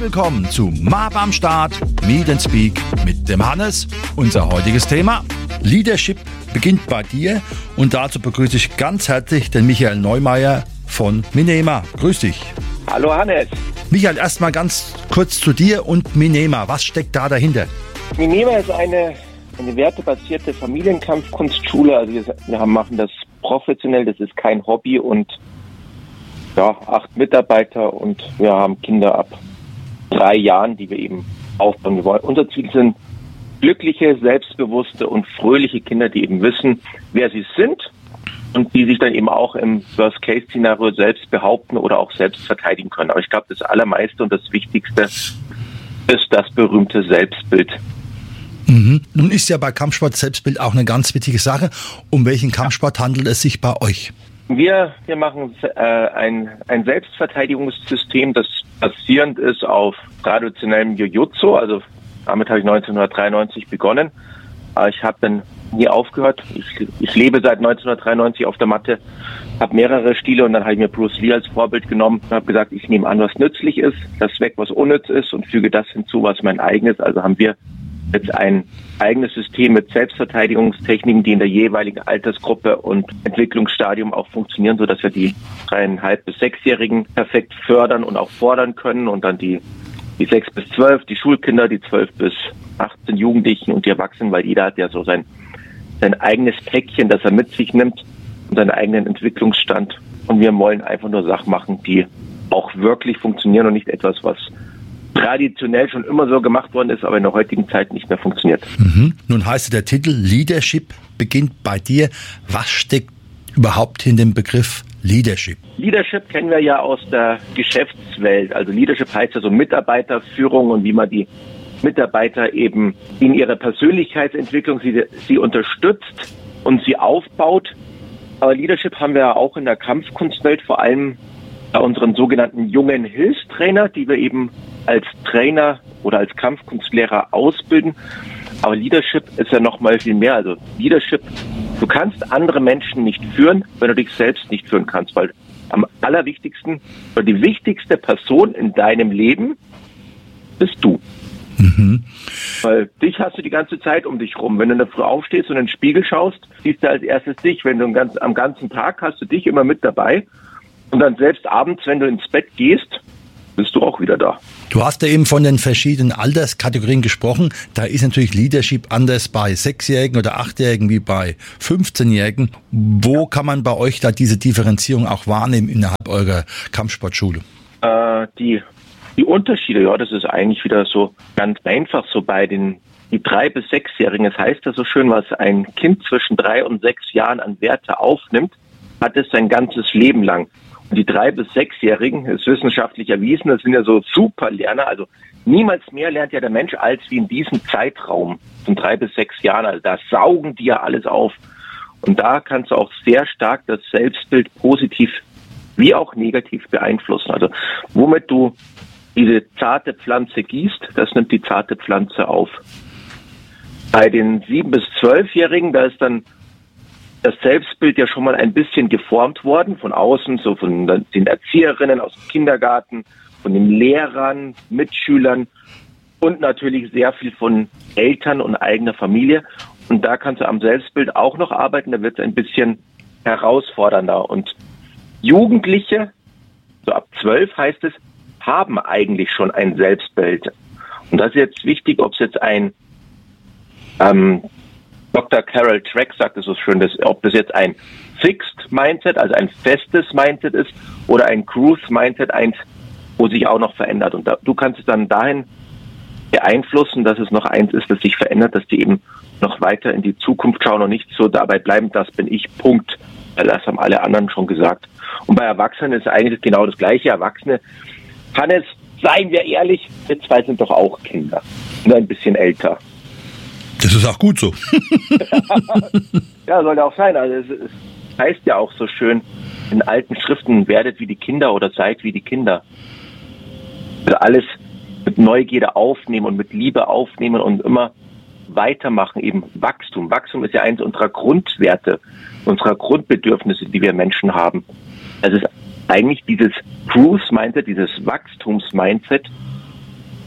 willkommen zu MAP am Start, Meet and Speak mit dem Hannes. Unser heutiges Thema: Leadership beginnt bei dir. Und dazu begrüße ich ganz herzlich den Michael Neumeier von Minema. Grüß dich. Hallo Hannes. Michael, erstmal ganz kurz zu dir und Minema. Was steckt da dahinter? Minema ist eine wertebasierte Familienkampfkunstschule. Also wir machen das professionell, das ist kein Hobby, und 8 Mitarbeiter, und wir haben Kinder ab 3 Jahren, die wir eben aufbauen wollen. Unser Ziel sind glückliche, selbstbewusste und fröhliche Kinder, die eben wissen, wer sie sind und die sich dann eben auch im Worst-Case-Szenario selbst behaupten oder auch selbst verteidigen können. Aber ich glaube, das Allermeiste und das Wichtigste ist das berühmte Selbstbild. Nun ist ja bei Kampfsport Selbstbild auch eine ganz wichtige Sache. Um welchen Kampfsport handelt es sich bei euch? Wir machen ein Selbstverteidigungssystem, das basierend ist auf traditionellem Jiu-Jitsu. Also damit habe ich 1993 begonnen. Ich habe dann nie aufgehört. Ich lebe seit 1993 auf der Matte, habe mehrere Stile, und dann habe ich mir Bruce Lee als Vorbild genommen und habe gesagt, ich nehme an, was nützlich ist, lass weg, was unnütz ist, und füge das hinzu, was mein eigenes. Also haben wir jetzt ein eigenes System mit Selbstverteidigungstechniken, die in der jeweiligen Altersgruppe und Entwicklungsstadium auch funktionieren, sodass wir die 3,5- bis 6-Jährigen perfekt fördern und auch fordern können, und dann die 6 bis 12, die Schulkinder, die 12 bis 18 Jugendlichen und die Erwachsenen, weil jeder hat ja so sein eigenes Päckchen, das er mit sich nimmt, und seinen eigenen Entwicklungsstand. Und wir wollen einfach nur Sachen machen, die auch wirklich funktionieren und nicht etwas, was traditionell schon immer so gemacht worden ist, aber in der heutigen Zeit nicht mehr funktioniert. Nun heißt der Titel Leadership beginnt bei dir. Was steckt überhaupt in dem Begriff Leadership? Leadership kennen wir ja aus der Geschäftswelt. Also Leadership heißt ja so Mitarbeiterführung und wie man die Mitarbeiter eben in ihrer Persönlichkeitsentwicklung sie unterstützt und sie aufbaut. Aber Leadership haben wir ja auch in der Kampfkunstwelt, vor allem bei unseren sogenannten jungen Hilfstrainer, die wir eben als Trainer oder als Kampfkunstlehrer ausbilden. Aber Leadership ist ja noch mal viel mehr. Also Leadership, du kannst andere Menschen nicht führen, wenn du dich selbst nicht führen kannst, weil am allerwichtigsten oder die wichtigste Person in deinem Leben bist du. Weil dich hast du die ganze Zeit um dich rum. Wenn du in der Früh aufstehst und in den Spiegel schaust, siehst du als erstes dich. Wenn du am ganzen Tag hast du dich immer mit dabei. Und dann selbst abends, wenn du ins Bett gehst, bist du auch wieder da. Du hast ja eben von den verschiedenen Alterskategorien gesprochen. Da ist natürlich Leadership anders bei 6-Jährigen oder 8-Jährigen wie bei 15-Jährigen. Wo kann man bei euch da diese Differenzierung auch wahrnehmen innerhalb eurer Kampfsportschule? Die Unterschiede, das ist eigentlich wieder so ganz einfach so bei die 3- bis 6-Jährigen. Es heißt ja so schön, was ein Kind zwischen 3 und 6 Jahren an Werte aufnimmt, hat es sein ganzes Leben lang. Und die 3- bis 6-Jährigen, ist wissenschaftlich erwiesen, das sind ja so Superlerner. Also niemals mehr lernt ja der Mensch als wie in diesem Zeitraum von 3 bis 6 Jahren. Also da saugen die ja alles auf. Und da kannst du auch sehr stark das Selbstbild positiv wie auch negativ beeinflussen. Also womit du diese zarte Pflanze gießt, das nimmt die zarte Pflanze auf. Bei den 7- bis 12-Jährigen, da ist dann das Selbstbild ja schon mal ein bisschen geformt worden, von außen, so von den Erzieherinnen aus dem Kindergarten, von den Lehrern, Mitschülern und natürlich sehr viel von Eltern und eigener Familie. Und da kannst du am Selbstbild auch noch arbeiten, da wird es ein bisschen herausfordernder. Und Jugendliche, so ab 12 heißt es, haben eigentlich schon ein Selbstbild. Und das ist jetzt wichtig, ob es jetzt ein Dr. Carol Dweck sagt es so schön, ob das jetzt ein Fixed Mindset, also ein festes Mindset ist, oder ein Growth Mindset, eins, wo sich auch noch verändert. Und du kannst es dann dahin beeinflussen, dass es noch eins ist, das sich verändert, dass die eben noch weiter in die Zukunft schauen und nicht so dabei bleiben, das bin ich, Punkt. Weil das haben alle anderen schon gesagt. Und bei Erwachsenen ist eigentlich genau das Gleiche. Erwachsene, Hannes, seien wir ehrlich, wir 2 sind doch auch Kinder. Nur ein bisschen älter. Das ist auch gut so. Ja, soll ja auch sein. Also es heißt ja auch so schön in alten Schriften, werdet wie die Kinder oder seid wie die Kinder. Also alles mit Neugierde aufnehmen und mit Liebe aufnehmen und immer weitermachen, eben Wachstum. Wachstum ist ja eines unserer Grundwerte, unserer Grundbedürfnisse, die wir Menschen haben. Also es ist eigentlich dieses Growth-Mindset, dieses Wachstums-Mindset,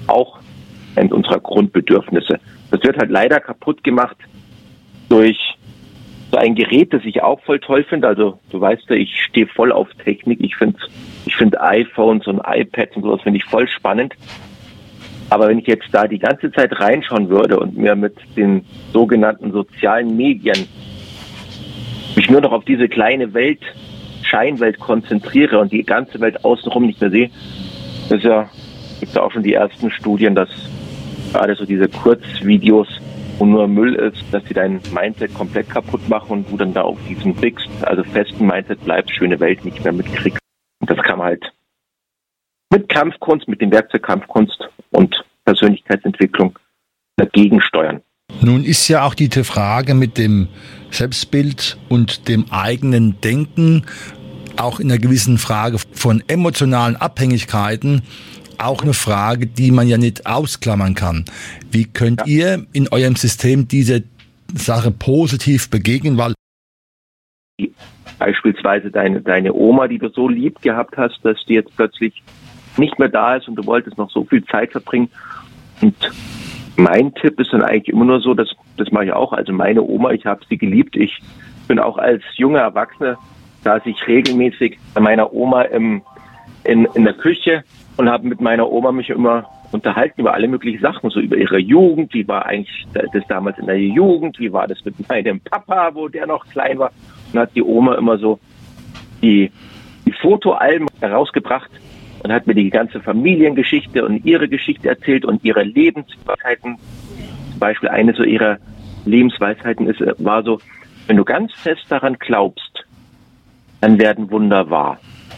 auch eines unserer Grundbedürfnisse. Das wird halt leider kaputt gemacht durch so ein Gerät, das ich auch voll toll finde. Also du weißt ja, ich stehe voll auf Technik. Ich finde iPhones und iPads und sowas finde ich voll spannend. Aber wenn ich jetzt da die ganze Zeit reinschauen würde und mir mit den sogenannten sozialen Medien mich nur noch auf diese kleine Welt, Scheinwelt konzentriere und die ganze Welt außenrum nicht mehr sehe, gibt es ja auch schon die ersten Studien, dass gerade so diese Kurzvideos, wo nur Müll ist, dass die dein Mindset komplett kaputt machen und du dann da auf diesem festen Mindset bleibst, schöne Welt nicht mehr mitkriegst. Und das kann man halt mit Kampfkunst, mit dem Werkzeug Kampfkunst und Persönlichkeitsentwicklung dagegen steuern. Nun ist ja auch die Frage mit dem Selbstbild und dem eigenen Denken, auch in einer gewissen Frage von emotionalen Abhängigkeiten, auch eine Frage, die man ja nicht ausklammern kann. Wie könnt ihr in eurem System diese Sache positiv begegnen? Weil beispielsweise deine Oma, die du so lieb gehabt hast, dass die jetzt plötzlich nicht mehr da ist und du wolltest noch so viel Zeit verbringen. Und mein Tipp ist dann eigentlich immer nur so, das mache ich auch. Also meine Oma, ich habe sie geliebt. Ich bin auch als junger Erwachsener, saß ich regelmäßig bei meiner Oma in der Küche und habe mit meiner Oma mich immer unterhalten über alle möglichen Sachen, so über ihre Jugend, wie war eigentlich das damals in der Jugend, wie war das mit meinem Papa, wo der noch klein war. Und hat die Oma immer so die Fotoalben herausgebracht und hat mir die ganze Familiengeschichte und ihre Geschichte erzählt und ihre Lebensweisheiten. Zum Beispiel eine so ihrer Lebensweisheiten war so, wenn du ganz fest daran glaubst, dann werden Wunder wahr.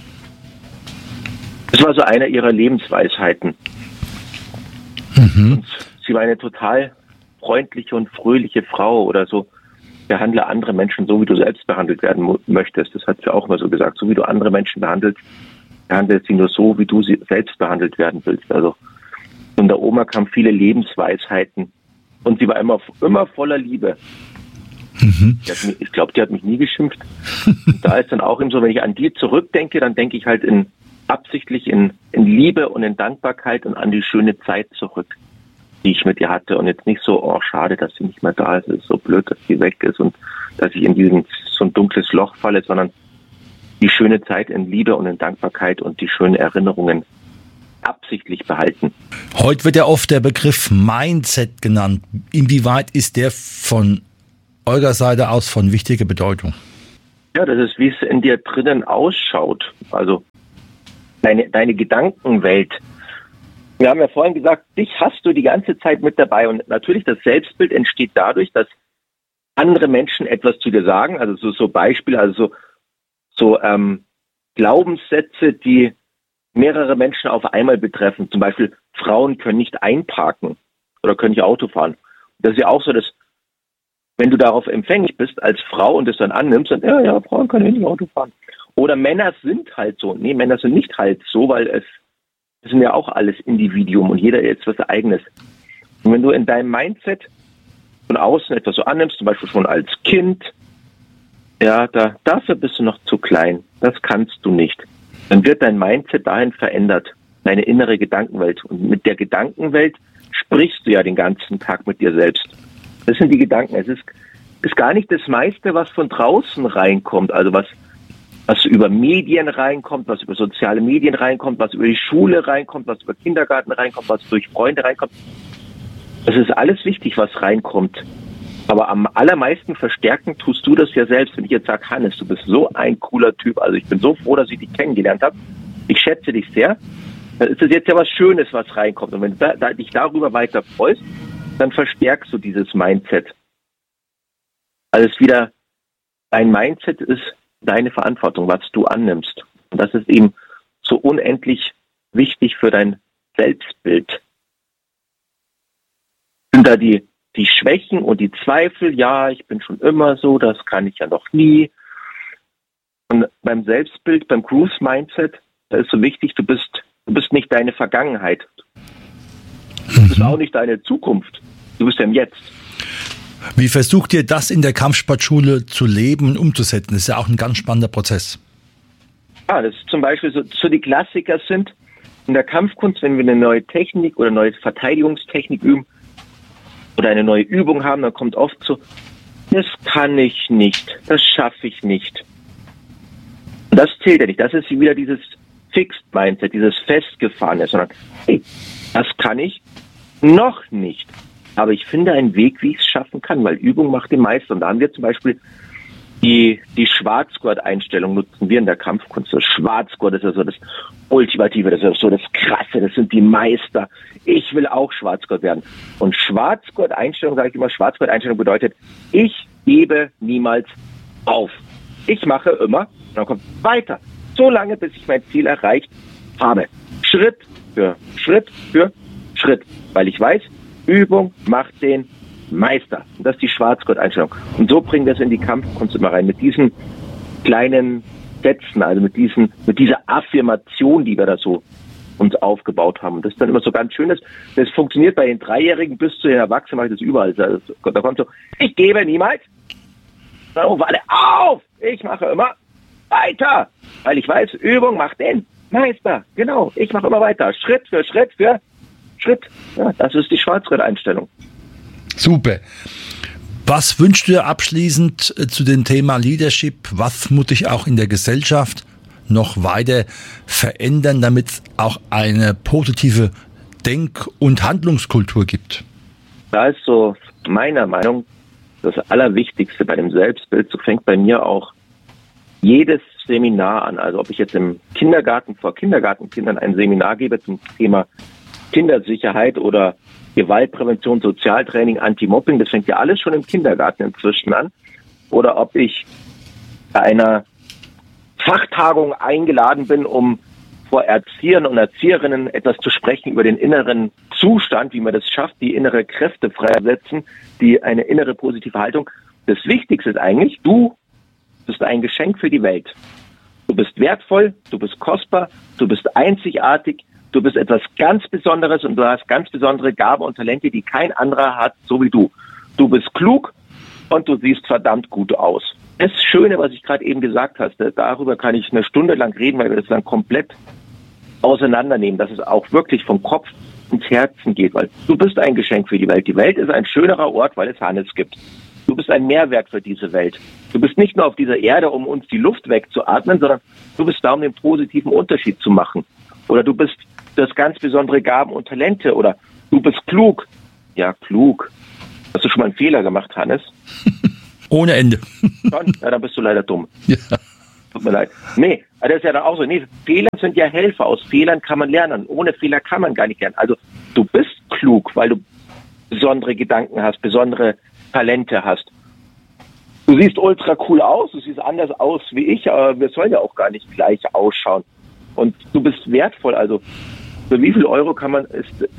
Das war so eine ihrer Lebensweisheiten. Und sie war eine total freundliche und fröhliche Frau oder so. Behandle andere Menschen so, wie du selbst behandelt werden möchtest. Das hat sie auch immer so gesagt. So wie du andere Menschen behandelst, behandelt sie nur so, wie du sie selbst behandelt werden willst. Also von der Oma kamen viele Lebensweisheiten und sie war immer voller Liebe. Ich glaube, die hat mich nie geschimpft. Und da ist dann auch eben so, wenn ich an die zurückdenke, dann denke ich halt absichtlich in Liebe und in Dankbarkeit und an die schöne Zeit zurück, die ich mit ihr hatte. Und jetzt nicht so, oh, schade, dass sie nicht mehr da ist, es ist so blöd, dass sie weg ist und dass ich in so ein dunkles Loch falle, sondern die schöne Zeit in Liebe und in Dankbarkeit und die schönen Erinnerungen absichtlich behalten. Heute wird ja oft der Begriff Mindset genannt. Inwieweit ist der von eurer Seite aus von wichtiger Bedeutung? Ja, das ist, wie es in dir drinnen ausschaut. Also deine Gedankenwelt. Wir haben ja vorhin gesagt, dich hast du die ganze Zeit mit dabei. Und natürlich, das Selbstbild entsteht dadurch, dass andere Menschen etwas zu dir sagen. Also so Beispiele, also so Glaubenssätze, die mehrere Menschen auf einmal betreffen. Zum Beispiel, Frauen können nicht einparken oder können nicht Auto fahren. Das ist ja auch so, dass wenn du darauf empfänglich bist als Frau und es dann annimmst, dann, ja, Frauen können nicht Auto fahren. Oder Männer sind halt so. Nee, Männer sind nicht halt so, weil es sind ja auch alles Individuum und jeder jetzt was Eigenes. Und wenn du in deinem Mindset von außen etwas so annimmst, zum Beispiel schon als Kind, ja, dafür bist du noch zu klein. Das kannst du nicht. Dann wird dein Mindset dahin verändert, deine innere Gedankenwelt. Und mit der Gedankenwelt sprichst du ja den ganzen Tag mit dir selbst. Das sind die Gedanken. Es ist gar nicht das meiste, was von draußen reinkommt, also was über Medien reinkommt, was über soziale Medien reinkommt, was über die Schule reinkommt, was über Kindergarten reinkommt, was durch Freunde reinkommt. Es ist alles wichtig, was reinkommt. Aber am allermeisten verstärken tust du das ja selbst. Wenn ich jetzt sage, Hannes, du bist so ein cooler Typ, also ich bin so froh, dass ich dich kennengelernt habe. Ich schätze dich sehr. Dann ist das jetzt ja was Schönes, was reinkommt. Und wenn du dich darüber weiter freust, dann verstärkst du dieses Mindset. Also es ist wieder, dein Mindset ist deine Verantwortung, was du annimmst. Und das ist eben so unendlich wichtig für dein Selbstbild. Sind da die Schwächen und die Zweifel, ja, ich bin schon immer so, das kann ich ja noch nie. Und beim Selbstbild, beim Growth Mindset, da ist so wichtig, du bist nicht deine Vergangenheit. Du bist auch nicht deine Zukunft. Du bist ja im Jetzt. Wie versucht ihr das in der Kampfsportschule zu leben und umzusetzen? Das ist ja auch ein ganz spannender Prozess. Das ist zum Beispiel so die Klassiker sind, In der Kampfkunst, wenn wir eine neue Technik oder neue Verteidigungstechnik üben oder eine neue Übung haben, dann kommt oft so, das kann ich nicht, das schaffe ich nicht. Und das zählt ja nicht. Das ist wieder dieses Fixed Mindset, dieses Festgefahrene, sondern hey, das kann ich noch nicht. Aber ich finde einen Weg, wie ich es schaffen kann, weil Übung macht den Meister. Und da haben wir zum Beispiel die Schwarzgurt-Einstellung nutzen wir in der Kampfkunst. Das Schwarzgurt ist ja so das Ultimative, das ist ja so das Krasse, das sind die Meister. Ich will auch Schwarzgurt werden. Und Schwarzgurt-Einstellung, sage ich immer, Schwarzgurt-Einstellung bedeutet, ich gebe niemals auf. Ich mache immer, und dann kommt weiter. So lange, bis ich mein Ziel erreicht habe. Schritt für Schritt für Schritt. Weil ich weiß, Übung macht den Meister. Und das ist die Schwarzgurt-Einstellung. Und so bringen wir es in die Kampfkunst immer rein. Mit diesen kleinen Sätzen, also mit dieser Affirmation, die wir da so uns aufgebaut haben. Und das ist dann immer so ganz schön. Das funktioniert bei den 3-Jährigen bis zu den Erwachsenen, mache ich das überall. Also, da kommt so, ich gebe niemals. Dann rufen alle auf. Ich mache immer weiter. Weil ich weiß, Übung macht den Meister. Genau. Ich mache immer weiter. Schritt für Schritt für Schritt. Ja, das ist die Schwarzgurt-Einstellung. Super. Was wünschst du dir abschließend zu dem Thema Leadership? Was muss sich auch in der Gesellschaft noch weiter verändern, damit es auch eine positive Denk- und Handlungskultur gibt? Da ist so meiner Meinung das Allerwichtigste bei dem Selbstbild. So fängt bei mir auch jedes Seminar an. Also ob ich jetzt im Kindergarten vor Kindergartenkindern ein Seminar gebe zum Thema Kindersicherheit oder Gewaltprävention, Sozialtraining, Anti-Mobbing, das fängt ja alles schon im Kindergarten inzwischen an. Oder ob ich bei einer Fachtagung eingeladen bin, um vor Erziehern und Erzieherinnen etwas zu sprechen über den inneren Zustand, wie man das schafft, die innere Kräfte freisetzen, eine innere positive Haltung. Das Wichtigste ist eigentlich, du bist ein Geschenk für die Welt. Du bist wertvoll, du bist kostbar, du bist einzigartig, du bist etwas ganz Besonderes und du hast ganz besondere Gaben und Talente, die kein anderer hat, so wie du. Du bist klug und du siehst verdammt gut aus. Das Schöne, was ich gerade eben gesagt habe, darüber kann ich eine Stunde lang reden, weil wir das dann komplett auseinandernehmen, dass es auch wirklich vom Kopf ins Herzen geht, weil du bist ein Geschenk für die Welt. Die Welt ist ein schönerer Ort, weil es Hannes gibt. Du bist ein Mehrwert für diese Welt. Du bist nicht nur auf dieser Erde, um uns die Luft wegzuatmen, sondern du bist da, um den positiven Unterschied zu machen. Oder du bist das ganz besondere Gaben und Talente. Oder du bist klug. Ja, klug. Hast du schon mal einen Fehler gemacht, Hannes? Ohne Ende. Schon? Ja, dann bist du leider dumm. Ja. Tut mir leid. Nee, das ist ja dann auch so. Nee, Fehler sind ja Helfer. Aus Fehlern kann man lernen. Ohne Fehler kann man gar nicht lernen. Also du bist klug, weil du besondere Gedanken hast, besondere Talente hast. Du siehst ultra cool aus, du siehst anders aus wie ich, aber wir sollen ja auch gar nicht gleich ausschauen. Und du bist wertvoll, also für wie viel Euro kann man,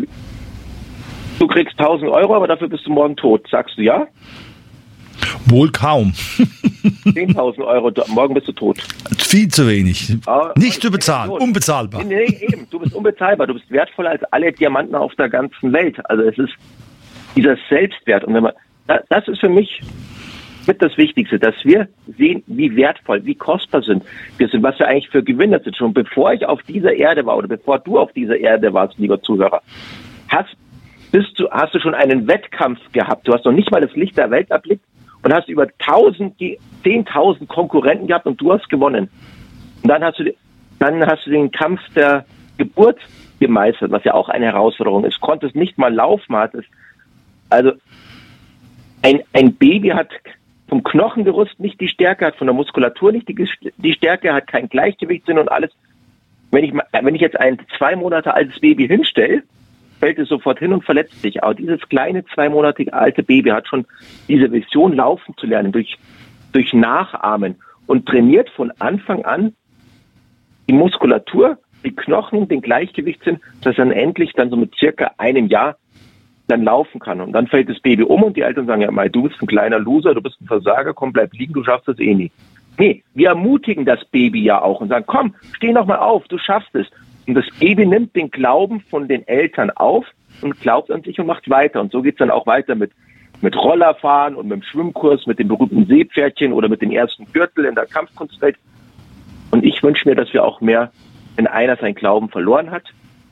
du kriegst 1.000 Euro, aber dafür bist du morgen tot. Sagst du ja? Wohl kaum. 10.000 Euro, morgen bist du tot. Viel zu wenig. Nicht zu bezahlen, unbezahlbar. Nee, eben, du bist unbezahlbar, du bist wertvoller als alle Diamanten auf der ganzen Welt. Also es ist dieser Selbstwert. Und wenn man, das ist für mich mit das Wichtigste, dass wir sehen, wie wertvoll, wie kostbar wir sind, was wir eigentlich für Gewinner sind. Schon bevor ich auf dieser Erde war oder bevor du auf dieser Erde warst, lieber Zuhörer, hast du schon einen Wettkampf gehabt. Du hast noch nicht mal das Licht der Welt erblickt und hast über 10.000 Konkurrenten gehabt und du hast gewonnen. Und dann hast du den Kampf der Geburt gemeistert, was ja auch eine Herausforderung ist. Konntest nicht mal laufen, also ein Baby hat vom Knochengerüst nicht die Stärke, hat von der Muskulatur nicht die Stärke, hat kein Gleichgewichtssinn und alles. Wenn ich jetzt ein 2 Monate altes Baby hinstelle, fällt es sofort hin und verletzt sich. Aber dieses kleine 2 Monate alte Baby hat schon diese Vision, laufen zu lernen, durch Nachahmen und trainiert von Anfang an die Muskulatur, die Knochen, den Gleichgewichtssinn, dass dann endlich dann so mit circa einem Jahr dann laufen kann. Und dann fällt das Baby um und die Eltern sagen, ja, Mai, du bist ein kleiner Loser, du bist ein Versager, komm, bleib liegen, du schaffst das eh nie. Nee, wir ermutigen das Baby ja auch und sagen, komm, steh noch mal auf, du schaffst es. Und das Baby nimmt den Glauben von den Eltern auf und glaubt an sich und macht weiter. Und so geht's dann auch weiter mit Rollerfahren und mit dem Schwimmkurs, mit dem berühmten Seepferdchen oder mit dem ersten Gürtel in der Kampfkunstwelt. Und ich wünsche mir, dass wir auch mehr, wenn einer seinen Glauben verloren hat,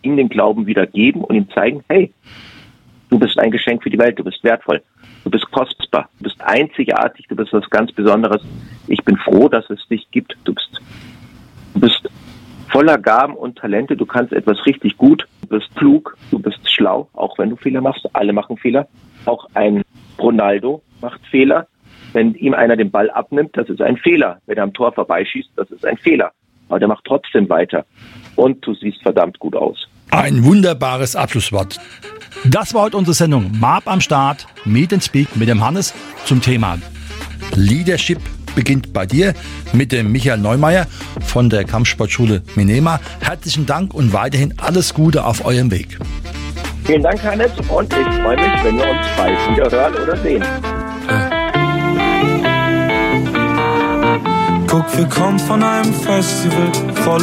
ihm den Glauben wieder geben und ihm zeigen, hey, du bist ein Geschenk für die Welt, du bist wertvoll, du bist kostbar, du bist einzigartig, du bist was ganz Besonderes. Ich bin froh, dass es dich gibt. Du bist voller Gaben und Talente, du kannst etwas richtig gut, du bist klug, du bist schlau, auch wenn du Fehler machst. Alle machen Fehler. Auch ein Ronaldo macht Fehler. Wenn ihm einer den Ball abnimmt, das ist ein Fehler. Wenn er am Tor vorbeischießt, das ist ein Fehler. Aber der macht trotzdem weiter. Und du siehst verdammt gut aus. Ein wunderbares Abschlusswort. Das war heute unsere Sendung Marb am Start, Meet and Speak mit dem Hannes zum Thema Leadership beginnt bei dir mit dem Michael Neumeier von der Kampfsportschule Minema. Herzlichen Dank und weiterhin alles Gute auf eurem Weg. Vielen Dank, Hannes, und ich freue mich, wenn wir uns bald wieder hören oder sehen. Guck, wir kommen von einem Festival voll